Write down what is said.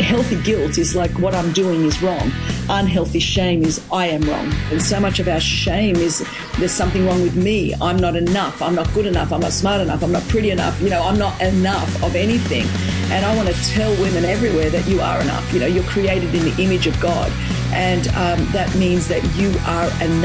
healthy guilt is like what I'm doing is wrong. Unhealthy shame is I am wrong. And so much of our shame is there's something wrong with me. I'm not enough. I'm not good enough. I'm not smart enough. I'm not pretty enough. I'm not enough of anything. And I want to tell women everywhere that you are enough. You're created in the image of God. And that means that you are enough.